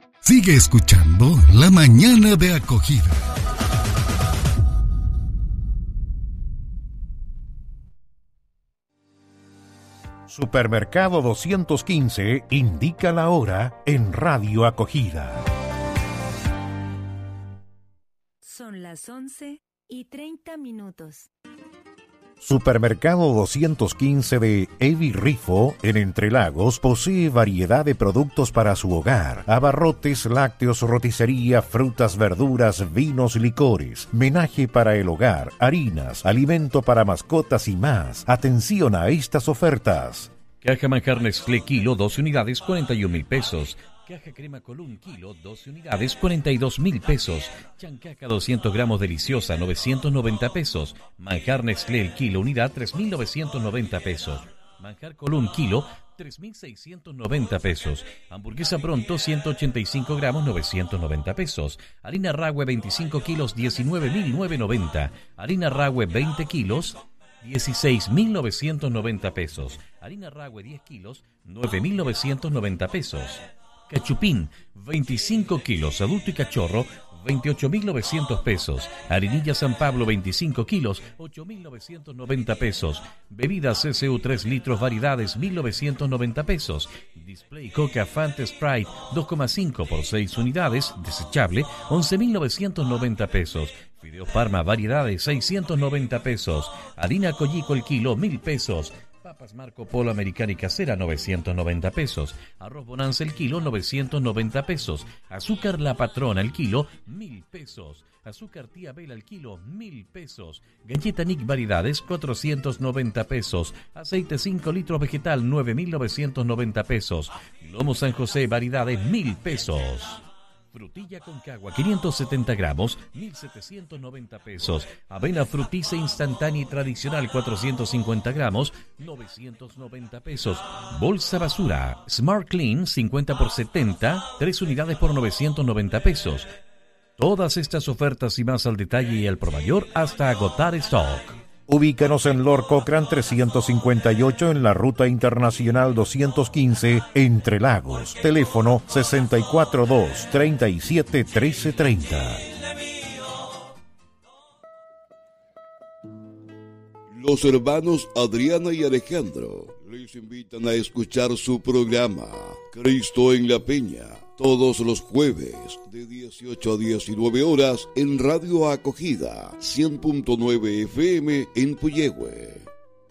Sigue escuchando La Mañana de Acogida. Supermercado 215 indica la hora en Radio Acogida. Son las 11:30. Supermercado 215 de Evi Rifo, en Entre Lagos, posee variedad de productos para su hogar: abarrotes, lácteos, roticería, frutas, verduras, vinos, licores, menaje para el hogar, harinas, alimento para mascotas y más. Atención a estas ofertas. Caja manjar Nestlé kilo, 12 unidades, 41.000 pesos. Caja crema Colún kilo, 12 unidades, 42.000 pesos. Chancaca 200 gramos deliciosa, 990 pesos. Manjar Nestlé el kilo, unidad, 3.990 pesos. Manjar Colún kilo, 3.690 pesos. Hamburguesa Pronto, 185 gramos, 990 pesos. Harina Rahue 25 kilos, 19.990. Harina Rahue 20 kilos, 16.990 pesos. Harina Rahue 10 kilos, 9.990 pesos. Cachupín, 25 kilos, adulto y cachorro, 28.900 pesos. Harinilla San Pablo, 25 kilos, 8.990 pesos. Bebidas CCU 3 litros, variedades, 1.990 pesos. Display Coca Fanta Sprite, 2,5 por 6 unidades, desechable, 11.990 pesos. Fideos Parma, variedades, 690 pesos. Harina Collico el kilo, 1.000 pesos. Papas Marco Polo Americana y Casera, 990 pesos. Arroz Bonanza el kilo, 990 pesos. Azúcar La Patrona el kilo, 1.000 pesos. Azúcar Tía Bela el kilo, 1.000 pesos. Galleta Nick variedades, 490 pesos. Aceite 5 litros vegetal, 9.990 pesos. Lomo San José variedades, 1.000 pesos. Frutilla Concagua, 570 gramos, 1.790 pesos. Avena Frutice instantánea y tradicional, 450 gramos, 990 pesos. Bolsa basura Smart Clean, 50 por 70, 3 unidades por 990 pesos. Todas estas ofertas y más al detalle y al por mayor hasta agotar stock. Ubícanos en Lord Cochrane 358 en la Ruta Internacional 215, Entre Lagos. Teléfono 642-371330. Los hermanos Adriana y Alejandro les invitan a escuchar su programa Cristo en la Peña, todos los jueves de 18 a 19 horas en Radio Acogida 100.9 FM en Puyehue.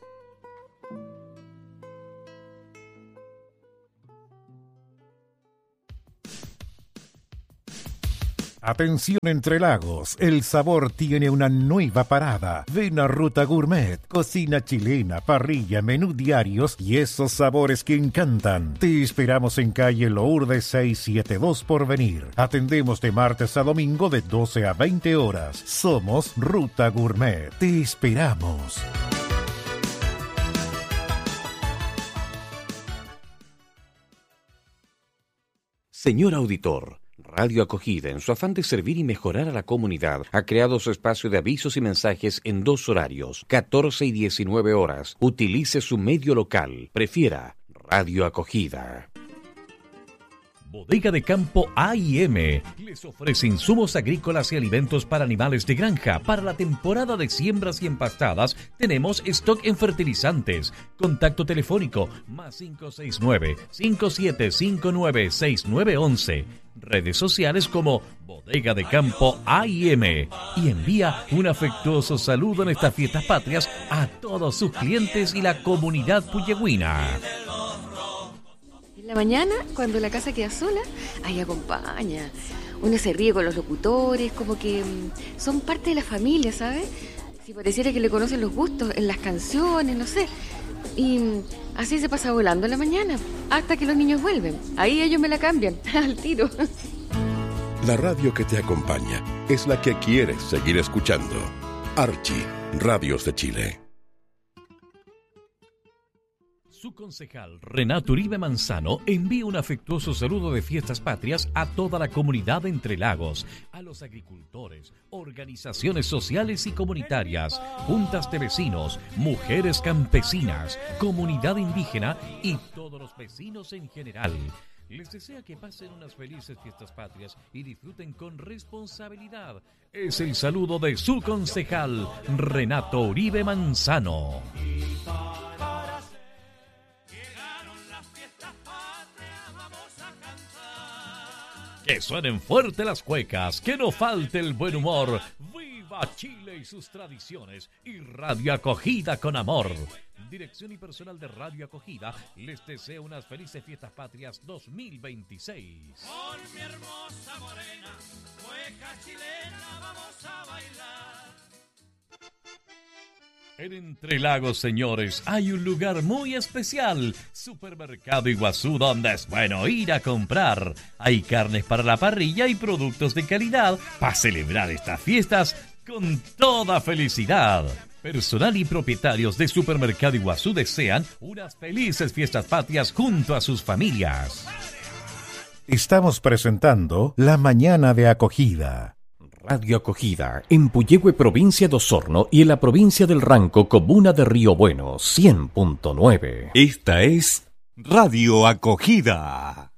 Atención Entre Lagos, el sabor tiene una nueva parada. Ven a Ruta Gourmet, cocina chilena, parrilla, menú diarios y esos sabores que encantan. Te esperamos en calle Lourdes 672 Porvenir. Atendemos de martes a domingo de 12 a 20 horas. Somos Ruta Gourmet. Te esperamos. Señor auditor, Radio Acogida, en su afán de servir y mejorar a la comunidad, ha creado su espacio de avisos y mensajes en 2 horarios, 14 y 19 horas. Utilice su medio local. Prefiera Radio Acogida. Bodega de Campo A&M les ofrece insumos agrícolas y alimentos para animales de granja. Para la temporada de siembras y empastadas tenemos stock en fertilizantes. Contacto telefónico +569 5759 6911. Redes sociales como Bodega de Campo A&M. Y envía un afectuoso saludo en estas fiestas patrias a todos sus clientes y la comunidad puyehüina. La mañana, cuando la casa queda sola, ahí acompaña. Uno se ríe con los locutores, como que son parte de la familia, ¿sabes? Si pareciera que le conocen los gustos en las canciones, no sé. Y así se pasa volando la mañana, hasta que los niños vuelven. Ahí ellos me la cambian, al tiro. La radio que te acompaña es la que quieres seguir escuchando. Archie, Radios de Chile. Su concejal Renato Uribe Manzano envía un afectuoso saludo de fiestas patrias a toda la comunidad de Entre Lagos, a los agricultores, organizaciones sociales y comunitarias, juntas de vecinos, mujeres campesinas, comunidad indígena y todos los vecinos en general. les desea que pasen unas felices fiestas patrias y disfruten con responsabilidad. Es el saludo de su concejal, Renato Uribe Manzano. Que suenen fuerte las cuecas, que no falte el buen humor. ¡Viva Chile y sus tradiciones! Y Radio Acogida con amor. Dirección y personal de Radio Acogida les desea unas felices fiestas patrias 2026. Con mi hermosa morena, cueca chilena, vamos a bailar. En Entre Lagos, señores, hay un lugar muy especial. Supermercado Iguazú, donde es bueno ir a comprar. Hay carnes para la parrilla y productos de calidad para celebrar estas fiestas con toda felicidad. Personal y propietarios de Supermercado Iguazú desean unas felices fiestas patrias junto a sus familias. Estamos presentando La Mañana de Acogida. Radio Acogida, en Puyehue, provincia de Osorno, y en la provincia del Ranco, comuna de Río Bueno, 100.9. Esta es Radio Acogida.